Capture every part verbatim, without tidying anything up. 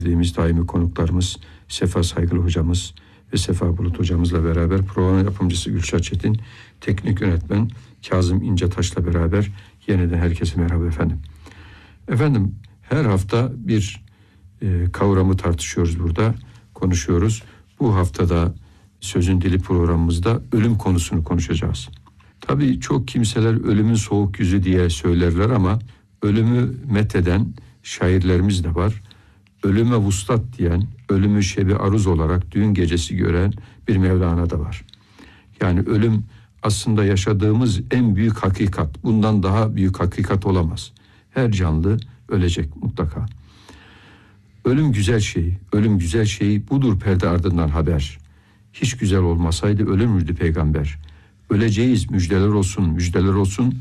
Dediğimiz daimi konuklarımız Sefa Saygılı hocamız ve Sefa Bulut hocamızla beraber, program yapımcısı Gülşah Çetin, teknik yönetmen Kazım İncetaş'la beraber yeniden herkese merhaba efendim. Efendim her hafta bir e, kavramı tartışıyoruz burada, konuşuyoruz. Bu haftada Sözün Dili programımızda ölüm konusunu konuşacağız. Tabii çok kimseler ölümün soğuk yüzü diye söylerler ama ölümü metheden şairlerimiz de var. Ölüme vuslat diyen, ölümü şebi aruz olarak düğün gecesi gören bir Mevlana da var. Yani ölüm aslında yaşadığımız en büyük hakikat. Bundan daha büyük hakikat olamaz. Her canlı ölecek mutlaka. Ölüm güzel şey, ölüm güzel şey, budur perde ardından haber. Hiç güzel olmasaydı ölür müydü peygamber? Öleceğiz, müjdeler olsun, müjdeler olsun.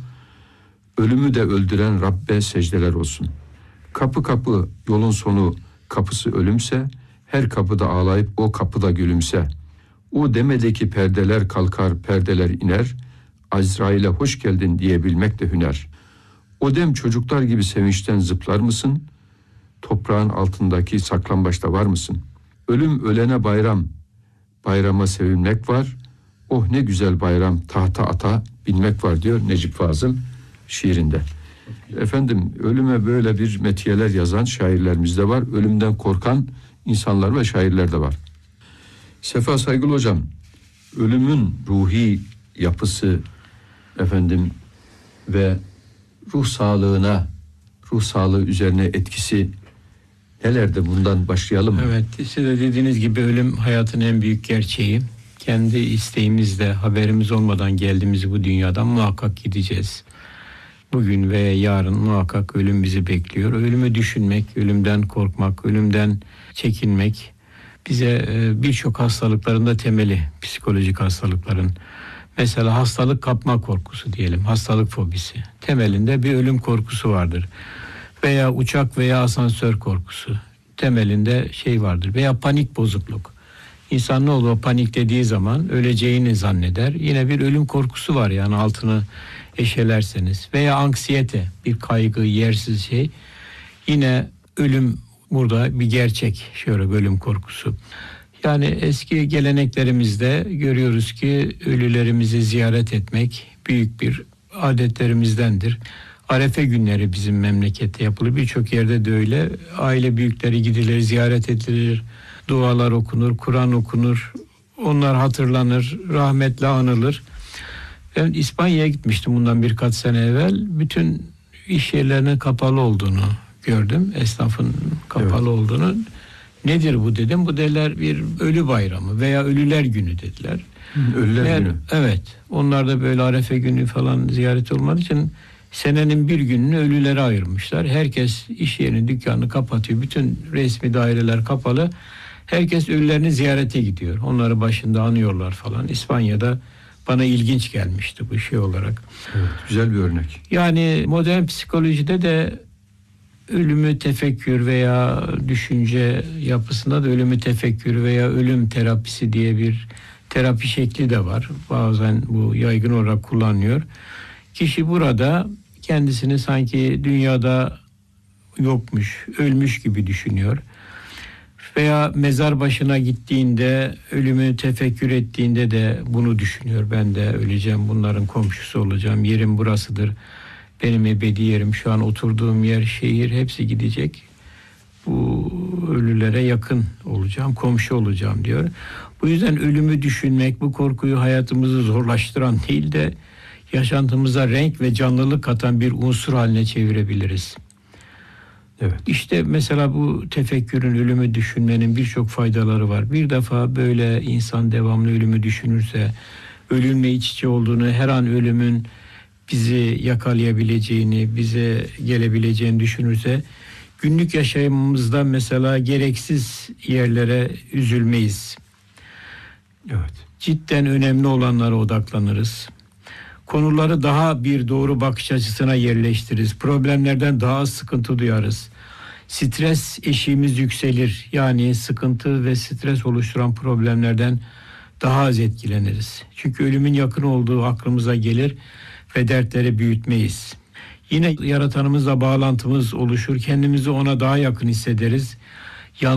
Ölümü de öldüren Rabbe secdeler olsun. Kapı kapı yolun sonu, kapısı ölümse, her kapıda ağlayıp o kapıda gülümse. O demedeki perdeler kalkar, perdeler iner. Azrail'e hoş geldin diyebilmek de hüner. O dem çocuklar gibi sevinçten zıplar mısın? Toprağın altındaki saklambaçta var mısın? Ölüm ölene bayram, bayrama sevinmek var. Oh ne güzel bayram, tahta ata binmek var diyor Necip Fazıl şiirinde. Efendim ölüme böyle bir metiyeler yazan şairlerimiz de var. Ölümden korkan insanlar ve şairler de var. Sefa Saygılı hocam, ölümün ruhi yapısı efendim ve ruh sağlığına, ruh sağlığı üzerine etkisi nelerde, bundan başlayalım mı? Evet, siz de dediğiniz gibi ölüm hayatın en büyük gerçeği. Kendi isteğimizle, haberimiz olmadan geldiğimiz bu dünyadan muhakkak gideceğiz. Bugün ve yarın muhakkak ölüm bizi bekliyor. Ölümü düşünmek, ölümden korkmak, ölümden çekinmek bize birçok hastalıkların da temeli, psikolojik hastalıkların. Mesela hastalık kapma korkusu diyelim, hastalık fobisi. Temelinde bir ölüm korkusu vardır. Veya uçak veya asansör korkusu. Temelinde şey vardır. Veya panik bozukluk. İnsan ne olur, panik dediği zaman öleceğini zanneder. Yine bir ölüm korkusu var yani altını eşelerseniz. Veya anksiyete, bir kaygı, yersiz şey. Yine ölüm burada bir gerçek, şöyle ölüm korkusu. Yani eski geleneklerimizde görüyoruz ki ölülerimizi ziyaret etmek büyük bir adetlerimizdendir. Arefe günleri bizim memlekette yapılır. Birçok yerde de öyle. Aile büyükleri gidilir, ziyaret edilir, dualar okunur, Kur'an okunur. Onlar hatırlanır, rahmetle anılır. Ben İspanya'ya gitmiştim bundan birkaç sene evvel. Bütün iş yerlerinin kapalı olduğunu gördüm. Esnafın kapalı evet. olduğunu. Nedir bu dedim. Bu dediler bir ölü bayramı veya ölüler günü dediler. Ölüler Meğer, günü. Evet. Onlar da böyle Arefe günü falan ziyaret olmadığı için senenin bir gününü ölülere ayırmışlar. Herkes iş yerini, dükkanını kapatıyor. Bütün resmi daireler kapalı. Herkes ölülerini ziyarete gidiyor. Onları başında anıyorlar falan. İspanya'da bana ilginç gelmişti bu şey olarak. Evet, güzel bir örnek. Yani modern psikolojide de ölümü tefekkür veya düşünce yapısında da ölümü tefekkür veya ölüm terapisi diye bir terapi şekli de var. Bazen bu yaygın olarak kullanılıyor. Kişi burada kendisini sanki dünyada yokmuş, ölmüş gibi düşünüyor. Veya mezar başına gittiğinde, ölümü tefekkür ettiğinde de bunu düşünüyor. Ben de öleceğim, bunların komşusu olacağım, yerim burasıdır. Benim ebedi yerim, şu an oturduğum yer, şehir hepsi gidecek. Bu ölülere yakın olacağım, komşu olacağım diyor. Bu yüzden ölümü düşünmek, bu korkuyu hayatımızı zorlaştıran değil de yaşantımıza renk ve canlılık katan bir unsur haline çevirebiliriz. Evet. İşte mesela bu tefekkürün, ölümü düşünmenin birçok faydaları var. Bir defa böyle insan devamlı ölümü düşünürse, ölümle iç içe olduğunu, her an ölümün bizi yakalayabileceğini, bize gelebileceğini düşünürse, günlük yaşamımızda mesela gereksiz yerlere üzülmeyiz. Evet. Cidden önemli olanlara odaklanırız. Konuları daha bir doğru bakış açısına yerleştiririz. Problemlerden daha az sıkıntı duyarız. Stres eşiğimiz yükselir. Yani sıkıntı ve stres oluşturan problemlerden daha az etkileniriz. Çünkü ölümün yakın olduğu aklımıza gelir ve dertleri büyütmeyiz. Yine yaratanımızla bağlantımız oluşur. Kendimizi ona daha yakın hissederiz.